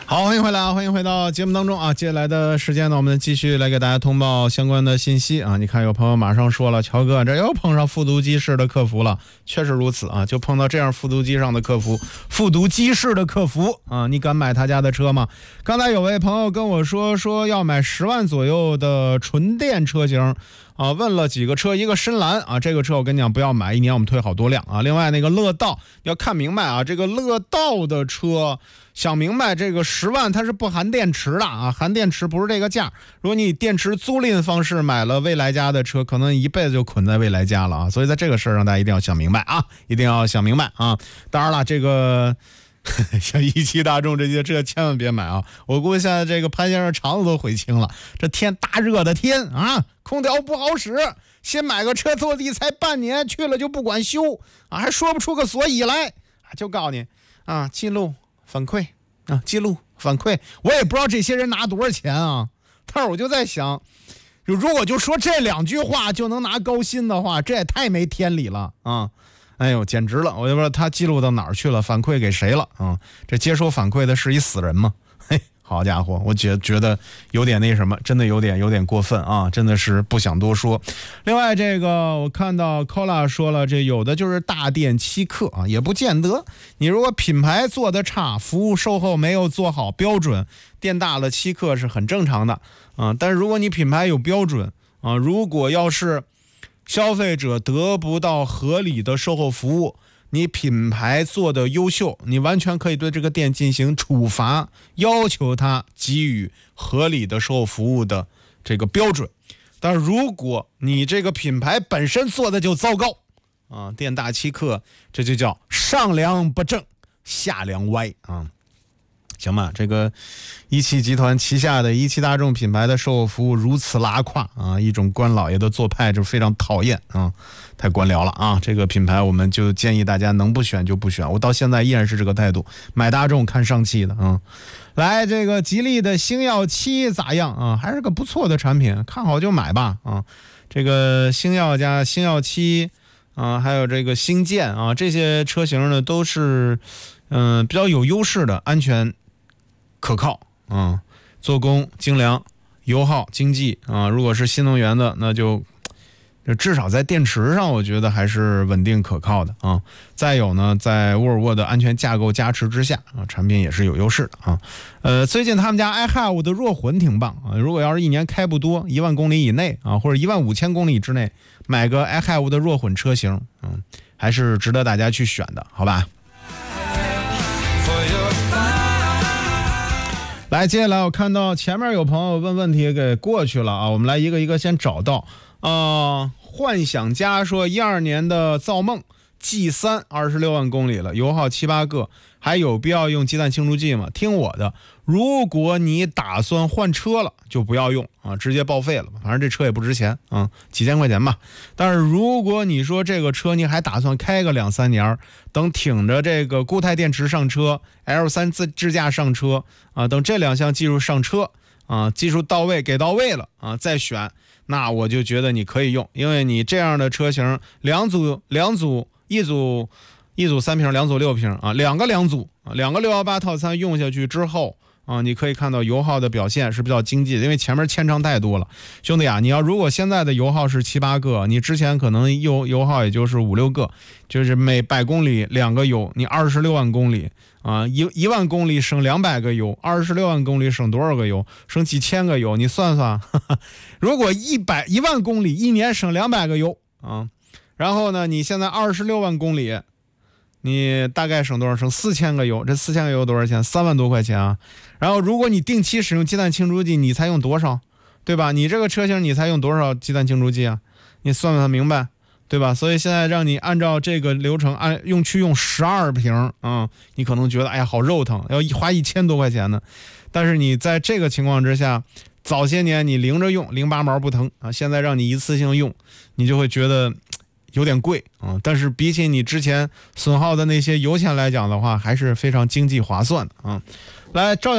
好，欢迎回来啊！欢迎回到节目当中啊！接下来的时间呢，我们继续来给大家通报相关的信息啊！你看，有朋友马上说了，乔哥，这又碰上复读机式的客服了，确实如此啊！就碰到这样复读机上的客服，复读机式的客服啊！你敢买他家的车吗？刚才有位朋友跟我说要买10万左右的纯电车型。啊，问了几个车，一个深蓝啊，这个车我跟你讲不要买，1年我们退好多辆啊。另外那个乐道要看明白啊，这个乐道的车想明白，这个10万它是不含电池的啊，含电池不是这个价。如果你以电池租赁方式买了未来家的车，可能一辈子就捆在未来家了啊。所以在这个事儿上，大家一定要想明白啊，一定要想明白啊。当然了，这个。像一汽大众这些车千万别买啊！我估计现在这个潘先生肠子都悔青了。这天大热的天啊，空调不好使，先买个车坐地才半年，去了就不管修啊，还说不出个所以来，就告诉你啊，记录反馈啊，记录反馈。我也不知道这些人拿多少钱啊，但是我就在想，如果就说这2句话就能拿高薪的话，这也太没天理了啊！哎呦，简直了！我就不知道他记录到哪儿去了，反馈给谁了啊？这接收反馈的是一死人吗？嘿，好家伙，我觉得有点那什么，真的有点过分啊！真的是不想多说。另外，这个我看到 Cola 说了，这有的就是大店欺客啊，也不见得。你如果品牌做得差，服务售后没有做好标准，店大了欺客是很正常的啊。但是如果你品牌有标准啊，如果要是消费者得不到合理的售后服务，你品牌做的优秀，你完全可以对这个店进行处罚，要求他给予合理的售后服务的这个标准。但如果你这个品牌本身做的就糟糕啊，店大欺客，这就叫上梁不正下梁歪啊。行吧，这个一汽集团旗下的一汽大众品牌的售后服务如此拉胯啊，一种官老爷的做派就非常讨厌啊，太官僚了啊！这个品牌我们就建议大家能不选就不选，我到现在依然是这个态度，买大众看上汽的啊。来，这个吉利的星耀7咋样啊？还是个不错的产品，看好就买吧啊！这个星耀加星耀7啊，还有这个星舰啊，这些车型呢都是比较有优势的，安全可靠啊，做工精良，油耗经济啊。如果是新能源的，那就至少在电池上，我觉得还是稳定可靠的啊。再有呢，在沃尔沃的安全架构加持之下啊，产品也是有优势的啊。最近他们家 iHave 的弱混挺棒啊。如果要是1年开不多，1万公里以内啊，或者15000公里之内，买个 iHave 的弱混车型，还是值得大家去选的，好吧？来，接下来我看到前面有朋友问问题给过去了啊，我们来一个一个先找到。幻想家说12年的造梦 G3 26万公里了，油耗7、8个，还有必要用鸡蛋清除剂吗？听我的，如果你打算换车了，就不要用啊，直接报废了吧，反正这车也不值钱啊，几千块钱吧。但是如果你说这个车你还打算开个2、3年，等挺着这个固态电池上车， L3 支架上车啊，等这2项技术上车啊，技术到位给到位了啊，再选，那我就觉得你可以用，因为你这样的车型一组3瓶，2组6瓶啊，两个618套餐用下去之后啊，你可以看到油耗的表现是比较经济的，因为前面牵肠太多了。兄弟啊，你要如果现在的油耗是7、8个，你之前可能油耗也就是5、6个，就是每100公里2个油，你26万公里啊，1万公里省200个油，26万公里省多少个油？省几千个油，你算算。如果1万公里1年省200个油啊，然后呢，你现在26万公里。你大概省多少？省4000个油，这4000个油多少钱？3万多块钱啊！然后如果你定期使用鸡蛋清除剂，你才用多少？对吧？你这个车型你才用多少鸡蛋清除剂啊？你算算明白，对吧？所以现在让你按照这个流程用12瓶啊，你可能觉得哎呀好肉疼，要花1000多块钱呢。但是你在这个情况之下，早些年你零着用08毛不疼啊，现在让你一次性用，你就会觉得有点贵啊，但是比起你之前损耗的那些油钱来讲的话，还是非常经济划算的啊。来，赵